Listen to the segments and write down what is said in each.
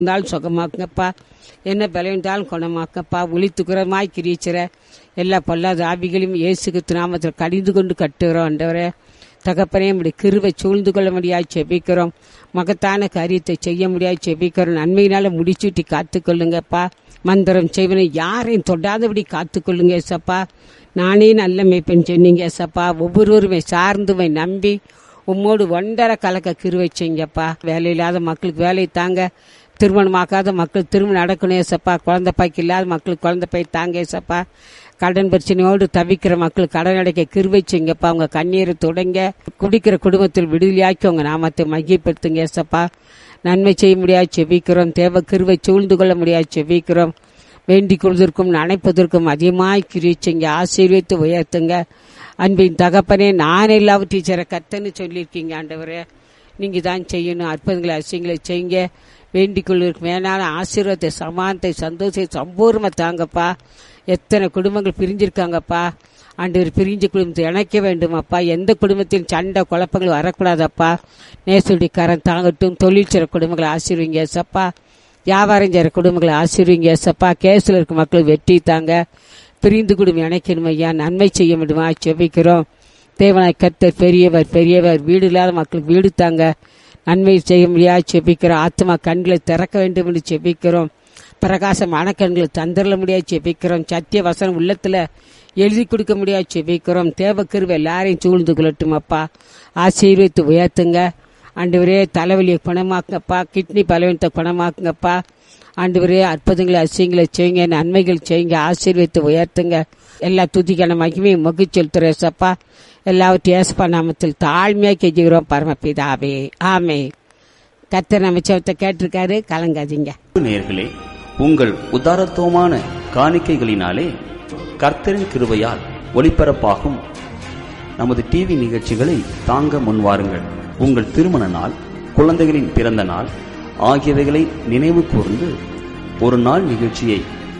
இருந்தாலும் சுகமாக்குங்கப்பா. என்ன பலவீனத்தாலும் குணமாக்கப்பா. ஒளித்துக்குறமாய் கிரீச்சிற எல்லா பொல்லாத ஆவிகளையும் இயேசு கிறிஸ்து நாமத்தில் கடிந்து கொண்டு கட்டுகிறோம். ஆண்டவரே தகப்பனே, நம்முடைய கிருபை சூழ்ந்து கொள்ள முடியாது செபிக்கிறோம். மகத்தான காரியத்தை செய்ய முடியாது செபிக்கிறோம். நன்மையினால முடிச்சுட்டி காத்துக்கொள்ளுங்கப்பா. மந்திரம் செய்வனை யாரையும் தொடாதபடி காத்துக்கொள்ளுங்க ஏசப்பா. நானே நல்ல மேய்ப்பன் சொன்னீங்க ஏசப்பா. ஒவ்வொருவருமே சார்ந்துமை நம்பி உம்மோடு ஒன்றரை கலக்க கிருவை செய்யுங்கப்பா. வேலை இல்லாத மக்களுக்கு வேலை தாங்க. திருமணமாக்காத மக்கள் திருமணம் நடக்கணும் ஏசப்பா. குழந்தை பாய்க்கு இல்லாத மக்களுக்கு குழந்தை பாய் தாங்க ஏசப்பா. கடன் பிரச்சனையோடு தவிக்கிற மக்கள் கடன் அடைக்க கிருவை செய்யுங்கப்பா. அவங்க கண்ணீரை தொடங்க குடிக்கிற குடும்பத்தில் விடுதலையாக்கி அவங்க நாமத்தை மையப்படுத்துங்க ஏசப்பா. நன்மை செய்ய முடியாது செபிக்கிறோம். தேவ கிருவை சூழ்ந்து கொள்ள முடியாது செபிக்கிறோம். வேண்டிக் கொள்வதற்கும் நினைப்பதற்கும் அதிகமாய் கிரிச்சிங்க. ஆசீர்வதித்து உயர்த்துங்க. அன்பின் தகப்பனே, நான் எல்லாவற்றையும் செய்கிற கர்த்தன்னு சொல்லியிருக்கீங்க ஆண்டவரே. நீங்கள் தான் செய்யணும். அற்புதங்களை அதிசயங்களை செய்யுங்க. வேண்டிக் கொள்வதற்கு மேலான ஆசீர்வாதத்தை சமானத்தை சந்தோஷத்தை சம்பூர்ணமாக தாங்கப்பா. எத்தனை குடும்பங்கள் பிரிஞ்சிருக்காங்கப்பா. ஆண்டவர் பிரிஞ்ச குடும்பத்தை இணைக்க வேண்டுமாப்பா. எந்த குடும்பத்திலும் சண்டை குழப்பங்கள் வரக்கூடாதப்பா. நேசுடைய கரம் தாங்கட்டும். தொழில் செய்கிற குடும்பங்களை ஆசீர்வீங்க ஏசப்பா. வியாபாரம் செய்கிற குடும்பங்களை ஆசீர்வீங்க ஏசப்பா. கேஸில் இருக்க மக்களுக்கு வெற்றி தாங்க. பிரிந்து குடும்பம் இணைக்கணும் ஐயா. நன்மை செய்ய முடியுமா செபிக்கிறோம். தேவனாய் கர்த்தர் பெரியவர் பெரியவர். வீடு இல்லாத மக்களுக்கு வீடு தாங்க. நன்மை செய்ய முடியாது செபிக்கிறோம். ஆத்மா கண்களை திறக்க வேண்டும் என்று செபிக்கிறோம். பிரகாசமான கண்களை தந்திரல முடியாது செபிக்கிறோம். சத்திய வசனம் உள்ளத்துல எழுதி கொடுக்க முடியாது செபிக்கிறோம். தேவ கிருபை எல்லாரையும் சூழ்ந்து கொள்ளட்டும் அப்பா. ஆசீர்வதித்து உயர்த்துங்க ஆண்டவரே. தலைவலியை குணமாக்குங்கப்பா. கிட்னி பலவீனத்தை குணமாக்குங்கப்பா. ஆண்டவரே அற்புதங்களை அதிசயங்களை செய்யுங்க. நன்மைகள் செய்யுங்க. ஆசீர்வதித்து உயர்த்துங்க. எல்லா துதிக்கான மகிமையும் மொகி செலுத்துறப்பா. எல்லாவற்றையும் ஏசப்பா நாமத்தில் தாழ்மையாக கெஞ்சுகிறோம் பரமபிதாவே. ஆமே. கர்த்தர் நம்ம செவத்தை கேட்டிருக்காரு. கலங்காதீங்க நேயர்களே. உங்கள் உதாரத்துவமான காணிக்கைகளினாலே கர்த்தரின் கிருபையால் ஒளிபரப்பாகும் நமது டிவி நிகழ்ச்சிகளை தாங்க முன்வாருங்கள். உங்கள் திருமண நாள், குழந்தைகளின் பிறந்த நாள் ஆகியவைகளை நினைவு கூர்ந்து ஒரு நாள் நிகழ்ச்சியை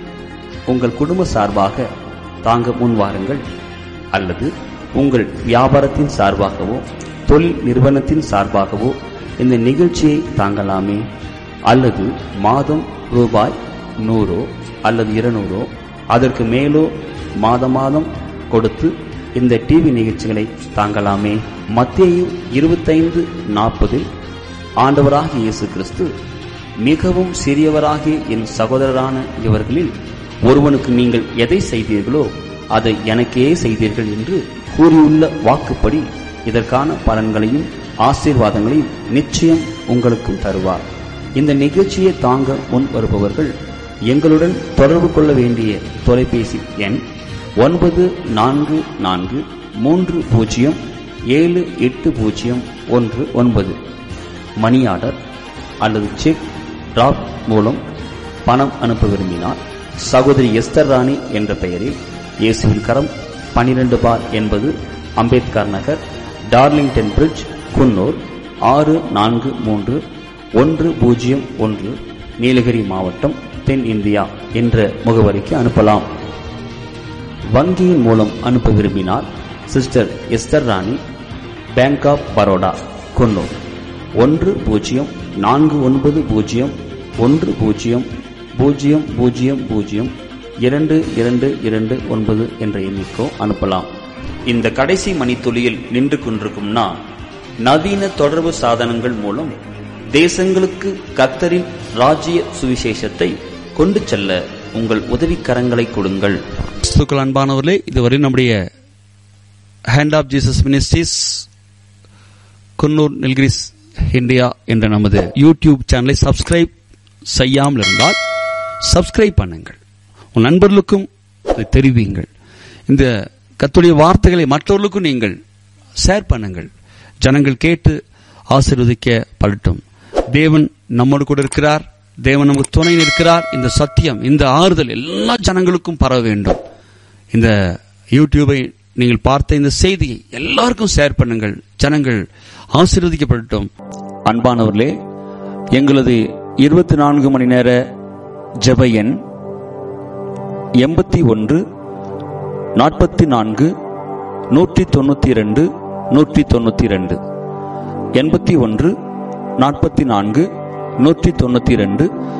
உங்கள் குடும்ப சார்பாக தாங்க முன்வாருங்கள். அல்லது உங்கள் வியாபாரத்தின் சார்பாகவோ தொழில் நிறுவனத்தின் சார்பாகவோ இந்த நிகழ்ச்சியை தாங்கலாமே. அல்லது மாதம் ரூபாய் 100 அல்லது 200 அதற்கு மேலோ மாதம் மாதம் கொடுத்து இந்த டிவி நிகழ்ச்சிகளை தாங்கலாமே. மத்தேயு 25:40 ஆண்டவராகிய இயேசு கிறிஸ்து, மிகவும் சிறியவராகிய என் சகோதரரான இவர்களில் ஒருவனுக்கு நீங்கள் எதை செய்தீர்களோ அதை எனக்கே செய்தீர்கள் என்று கூறியுள்ள வாக்குப்படி இதற்கான பலன்களையும் ஆசீர்வாதங்களையும் நிச்சயம் உங்களுக்கும் தருவார். இந்த நிகழ்ச்சியை தாங்க முன் வருபவர்கள் எங்களுடன் தொடர்பு கொள்ள வேண்டிய தொலைபேசி எண் 9430780119. மணி ஆர்டர் அல்லது செக் டிராப் மூலம் பணம் அனுப்ப விரும்பினார் சகோதரி எஸ்தர் ராணி என்ற பெயரில் இயேசுவின் கரம் 12 அம்பேத்கர் நகர், டார்லிங்டன் பிரிட்ஜ், குன்னூர் 643101, நீலகிரி மாவட்டம், தென் இந்தியா என்ற முகவரிக்கு அனுப்பலாம். வங்கியின் மூலம் அனுப்ப விரும்பினார் sister Esther Rani, bank of Baroda, Coonoor 1049002229 என்ற எண்ணிக்கோ அனுப்பலாம். இந்த கடைசி மணித்துளியில் நின்று கொண்டிருக்கும் நான், நவீன தொடர்பு சாதனங்கள் மூலம் தேசங்களுக்கு கர்த்தரின் ராஜ்ய சுவிசேஷத்தை கொண்டு செல்ல உங்கள் உதவிக்கரங்களை கொடுங்கள். அன்பானவர்களே, இதுவரை நம்முடைய hand of Jesus ministries Coonoor Nilgiris India என்ற நமது யூடியூப் சேனலை சப்ஸ்கிரைப் செய்யாமல் இருந்தால் சப்ஸ்கிரைப் பண்ணுங்கள். உன் நண்பர்களுக்கும் தெரிவியுங்கள். இந்த கர்த்தருடைய வார்த்தைகளை மற்றவர்களுக்கும் நீங்கள் ஷேர் பண்ணுங்கள். ஜனங்கள் கேட்டு ஆசீர்வதிக்கப்படட்டும். தேவன் நம்மோடு கூட இருக்கிறார். தேவன் நமக்கு துணை நிற்கிறார். இந்த சத்தியம், இந்த ஆறுதல் எல்லா ஜனங்களுக்கும் பரவ வேண்டும். இந்த யூடியூபை நீங்கள் பார்த்த இந்த செய்தியை எல்லாருக்கும் ஷேர் பண்ணுங்கள். ஜனங்கள் ஆசீர்வதிக்கப்படட்டும். அன்பானவர்களே, எங்களது 24 மணி நேர ஜெப எண் 81 44 192 192 81 44 192